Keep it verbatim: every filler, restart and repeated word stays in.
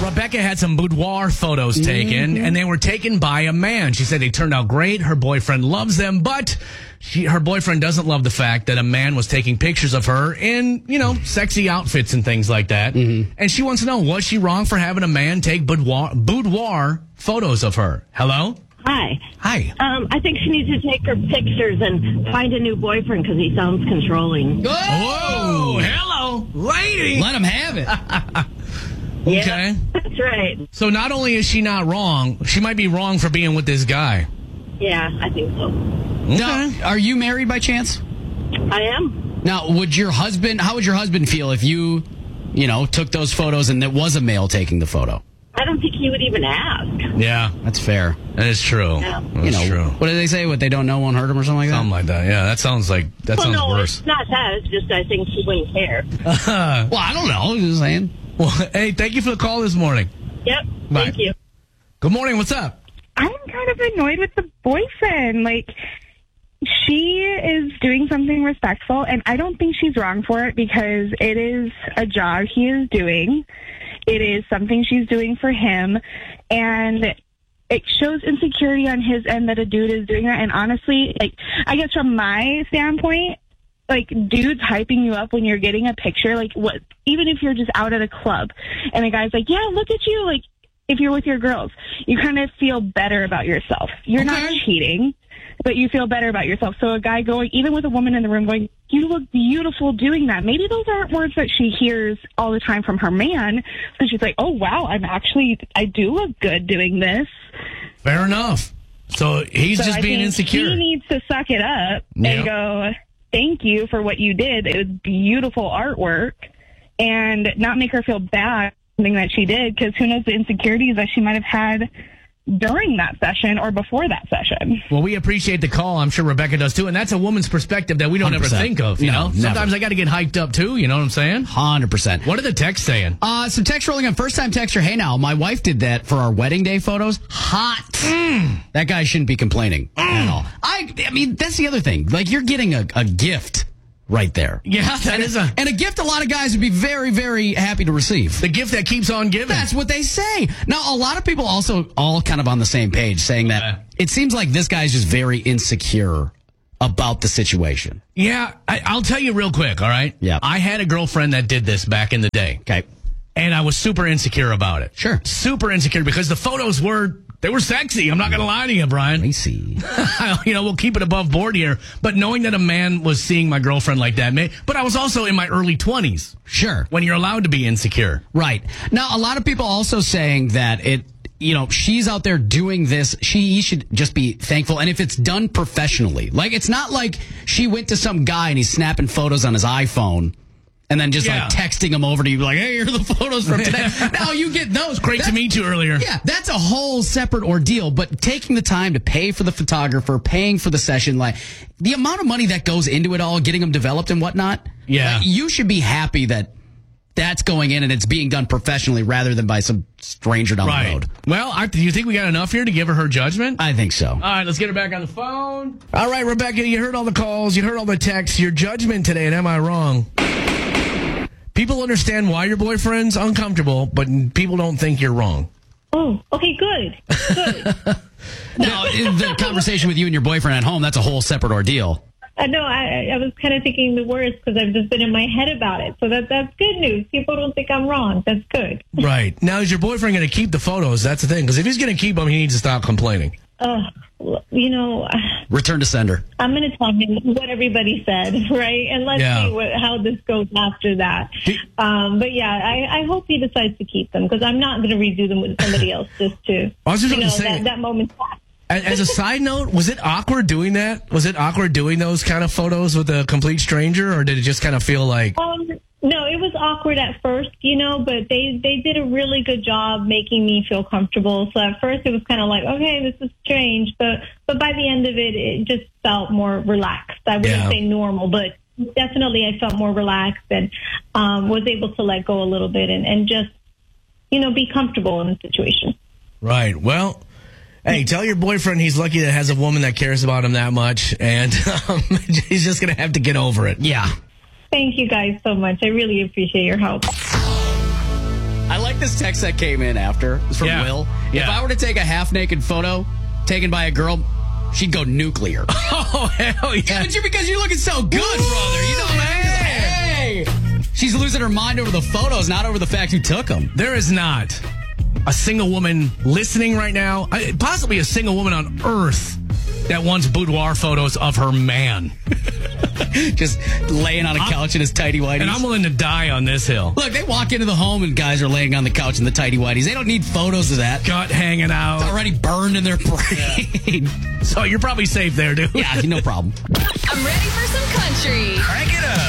Rebecca had some boudoir photos taken, mm-hmm. and they were taken by a man. She said they turned out great. Her boyfriend loves them, but she, her boyfriend doesn't love the fact that a man was taking pictures of her in, you know, sexy outfits and things like that. Mm-hmm. And she wants to know, was she wrong for having a man take boudoir, boudoir photos of her? Hello? Hi. Hi. Um, I think she needs to take her pictures and find a new boyfriend because he sounds controlling. Oh, Whoa! Hello, lady. Let him have it. Okay. Yeah, that's right. So not only is she not wrong, she might be wrong for being with this guy. Yeah, I think so. Okay. Now, are you married by chance? I am. Now, would your husband, how would your husband feel if you, you know, took those photos and it was a male taking the photo? I don't think he would even ask. Yeah. That's fair. That is true. Yeah. That's you know, true. What do they say? What they don't know won't hurt them or something like that? Something like that. Yeah, that sounds like, that well, sounds no, worse. it's not that. It's just I think he wouldn't care. Well, I don't know. I'm just saying. Well, hey, thank you for the call this morning. Yep. Bye. Thank you. Good morning. What's up? I'm kind of annoyed with the boyfriend. Like, she is doing something respectful, and I don't think she's wrong for it because it is a job he is doing. It is something she's doing for him, and it shows insecurity on his end that a dude is doing that. And honestly, like, I guess from my standpoint, like, dudes hyping you up when you're getting a picture, like, what, even if you're just out at a club and the guy's like, yeah, look at you, like, if you're with your girls, you kind of feel better about yourself. You're Okay. not cheating, but you feel better about yourself. So a guy going, even with a woman in the room going, you look beautiful doing that. Maybe those aren't words that she hears all the time from her man. So she's like, oh, wow, I'm actually, I do look good doing this. Fair enough. So he's So just I being think insecure. He needs to suck it up Yeah. and go, thank you for what you did. It was beautiful artwork, and not make her feel bad for something that she did, because who knows the insecurities that she might have had during that session or before that session. Well, we appreciate the call. I'm sure Rebecca does too. And that's a woman's perspective that we don't one hundred ever percent. think of. You No, know, never. sometimes I got to get hyped up too. You know what I'm saying? one hundred percent. What are the texts saying? Uh, some text rolling on. First time texter. Hey, now, my wife did that for our wedding day photos. Hot. Mm. That guy shouldn't be complaining at all. I, I mean, that's the other thing. Like, you're getting a, a gift right there. Yeah, that and, is a and a gift a lot of guys would be very, very happy to receive. the gift that keeps on giving. That's what they say. Now, a lot of people also all kind of on the same page saying that Yeah. it seems like this guy's just very insecure about the situation. Yeah, I, I'll tell you real quick, all right? Yeah. I had a girlfriend that did this back in the day. Okay. And I was super insecure about it. Sure. Super insecure because the photos were, they were sexy. I'm not going to lie to you, Brian. I see. You know, we'll keep it above board here. But knowing that a man was seeing my girlfriend like that, may, but I was also in my early twenties Sure. when you're allowed to be insecure. Right. Now, a lot of people also saying that it, you know, she's out there doing this. She should just be thankful. And if it's done professionally, like, it's not like she went to some guy and he's snapping photos on his iPhone and then just Yeah. like texting them over to you like, hey, here are the photos from today. Now you get those. Great to That's- meet you earlier. Yeah, that's a whole separate ordeal. But taking the time to pay for the photographer, paying for the session, like the amount of money that goes into it all, getting them developed and whatnot. Yeah. like, you should be happy that that's going in and it's being done professionally rather than by some stranger down the Right. road. Well, I, do you think we got enough here to give her her judgment? I think so. All right, let's get her back on the phone. All right, Rebecca, you heard all the calls. You heard all the texts. Your judgment today, and am I wrong? People understand why your boyfriend's uncomfortable, but people don't think you're wrong. Oh, okay, good. Good. Now, in the conversation with you and your boyfriend at home, that's a whole separate ordeal. Uh, no, I, I was kind of thinking the worst because I've just been in my head about it. So that that's good news. People don't think I'm wrong. That's good. Right. Now, is your boyfriend going to keep the photos? That's the thing. Because if he's going to keep them, he needs to stop complaining. Uh, you know, Return to sender. I'm going to tell him what everybody said, right? And let's Yeah. see what, how this goes after that. Um, but yeah, I, I hope he decides to keep them because I'm not going to redo them with somebody else just to, I was just you going know, to say, that, that moment passed. as, as a side note, was it awkward doing that? Was it awkward doing those kind of photos with a complete stranger, or did it just kind of feel like... Um, no, it was awkward at first, you know, but they, they did a really good job making me feel comfortable. So at first it was kind of like, okay, this is strange. But, but by the end of it, it just felt more relaxed. I wouldn't Yeah. say normal, but definitely I felt more relaxed and um, was able to let go a little bit and, and just, you know, be comfortable in the situation. Right. Well... Hey, tell your boyfriend he's lucky that has a woman that cares about him that much, and um, he's just going to have to get over it. Yeah. Thank you guys so much. I really appreciate your help. I like this text that came in after. It was from Yeah. Will. Yeah. If I were to take a half-naked photo taken by a girl, she'd go nuclear. Oh, hell yeah. Yeah, but you, because you're looking so good, brother. You know, hey, hey. She's losing her mind over the photos, not over the fact who took them. There is not a single woman listening right now, I- possibly a single woman on earth that wants boudoir photos of her man. Just laying on a couch in his tighty whities. And I'm willing to die on this hill. Look, they walk into the home and guys are laying on the couch in the tighty whities. They don't need photos of that. Gut hanging out. It's already burned in their brain. So you're probably safe there, dude. Yeah, no problem. I'm ready for some country. Crank it up.